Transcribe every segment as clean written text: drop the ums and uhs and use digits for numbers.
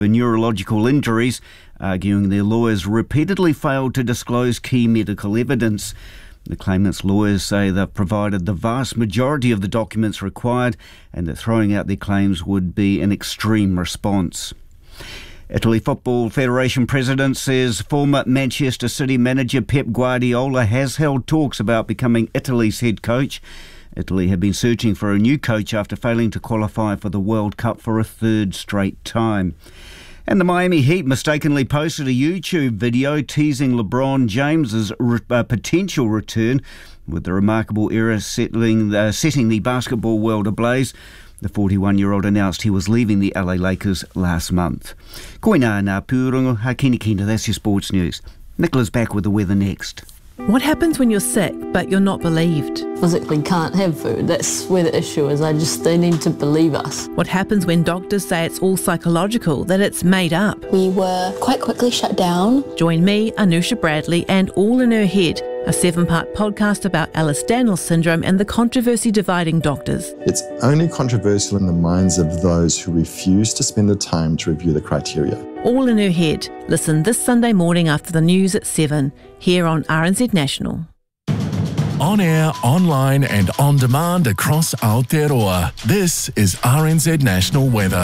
neurological injuries, arguing their lawyers repeatedly failed to disclose key medical evidence. The claimants' lawyers say they've provided the vast majority of the documents required and that throwing out their claims would be an extreme response. Italy Football Federation President says former Manchester City manager Pep Guardiola has held talks about becoming Italy's head coach. Italy have been searching for a new coach after failing to qualify for the World Cup for a third straight time. And the Miami Heat mistakenly posted a YouTube video teasing LeBron James's potential return, with the remarkable era setting the basketball world ablaze. The 41-year-old announced he was leaving the LA Lakers last month. Koina ngā pūrongo, ha kina, that's your sports news. Nicola's back with the weather next. What happens when you're sick but you're not believed? Physically can't have food. That's where the issue is. They need to believe us. What happens when doctors say it's all psychological, that it's made up? We were quite quickly shut down. Join me, Anusha Bradley, and All in Her Head, a 7-part podcast about Ehlers-Danlos syndrome and the controversy dividing doctors. It's only controversial in the minds of those who refuse to spend the time to review the criteria. All in Her Head. Listen this Sunday morning after the news at 7, here on RNZ National. On air, online and on demand across Aotearoa. This is RNZ National Weather.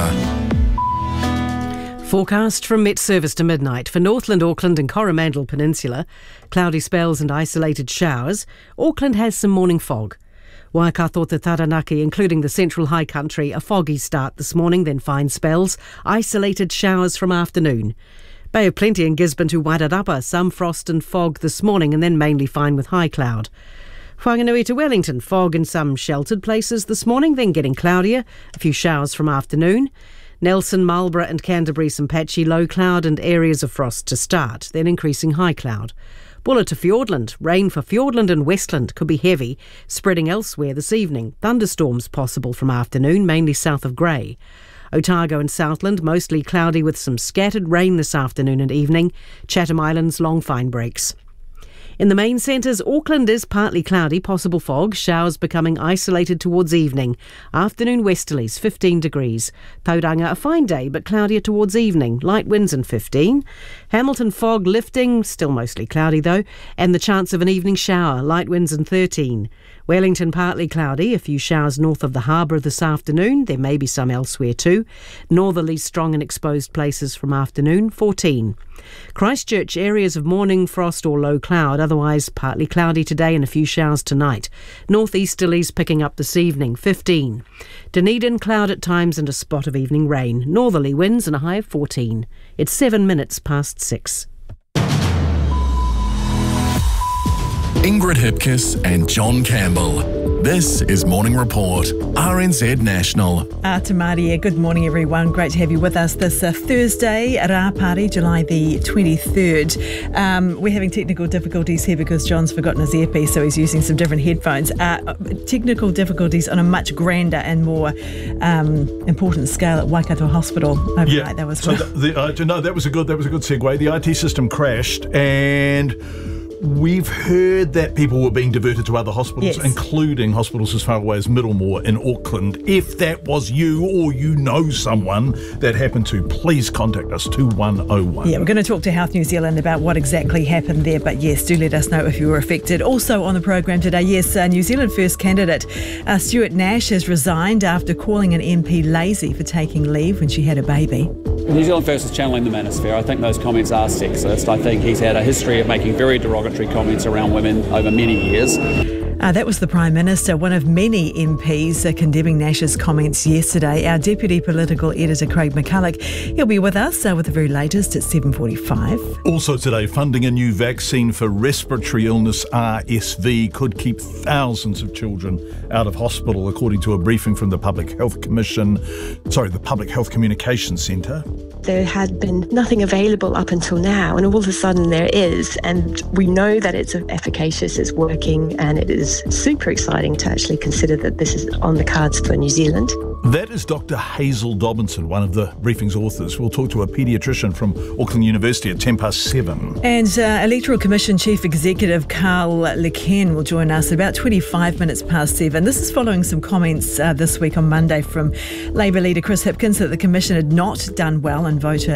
Forecast from Met Service to midnight for Northland, Auckland and Coromandel Peninsula. Cloudy spells and isolated showers. Auckland has some morning fog. Waikato to Taranaki, including the central high country, a foggy start this morning, then fine spells. Isolated showers from afternoon. Bay of Plenty in Gisborne to Wairarapa, some frost and fog this morning and then mainly fine with high cloud. Whanganui to Wellington, fog in some sheltered places this morning, then getting cloudier. A few showers from afternoon. Nelson, Marlborough and Canterbury, some patchy low cloud and areas of frost to start, then increasing high cloud. Bulla to Fiordland, rain for Fiordland and Westland could be heavy, spreading elsewhere this evening. Thunderstorms possible from afternoon, mainly south of Grey. Otago and Southland, mostly cloudy with some scattered rain this afternoon and evening. Chatham Islands, long fine breaks. In the main centres, Auckland is partly cloudy, possible fog, showers becoming isolated towards evening. Afternoon westerlies, 15 degrees. Tauranga, a fine day, but cloudier towards evening. Light winds and 15. Hamilton, fog lifting, still mostly cloudy though, and the chance of an evening shower, light winds and 13. Wellington, partly cloudy, a few showers north of the harbour this afternoon. There may be some elsewhere too. Northerly strong and exposed places from afternoon, 14. Christchurch, areas of morning frost or low cloud, otherwise partly cloudy today and a few showers tonight. Northeasterlies picking up this evening, 15. Dunedin, cloud at times and a spot of evening rain. Northerly winds and a high of 14. It's 7 minutes past 6. Ingrid Hipkiss and John Campbell. This is Morning Report, RNZ National. Tamaria, good morning everyone. Great to have you with us this Thursday, Rāpari, July the 23rd. We're having technical difficulties here because John's forgotten his earpiece, so he's using some different headphones. Technical difficulties on a much grander and more important scale at Waikato Hospital overnight. That was that was a good segue. The IT system crashed and we've heard that people were being diverted to other hospitals, including hospitals as far away as Middlemore in Auckland. If that was you or you know someone that happened to, please contact us, 2101. Yeah, we're going to talk to Health New Zealand about what exactly happened there, but yes, do let us know if you were affected. Also on the program today, New Zealand First candidate Stuart Nash has resigned after calling an MP lazy for taking leave when she had a baby. New Zealand First is channeling the manosphere. I think those comments are sexist. I think he's had a history of making very derogatory comments around women over many years. That was the Prime Minister, one of many MPs condemning Nash's comments yesterday. Our Deputy Political Editor, Craig McCulloch, he'll be with us with the very latest at 7:45. Also today, funding a new vaccine for respiratory illness, RSV, could keep thousands of children out of hospital, according to a briefing from the Public Health Communications Centre. There had been nothing available up until now, and all of a sudden there is, and we know that it's efficacious, it's working, and it is super exciting to actually consider that this is on the cards for New Zealand. That is Dr. Hazel Dobinson, one of the briefing's authors. We'll talk to a paediatrician from Auckland University at 7:10. And Electoral Commission Chief Executive Carl Lequen will join us at about 25 minutes past 7. This is following some comments this week on Monday from Labour leader Chris Hipkins that the Commission had not done well in voter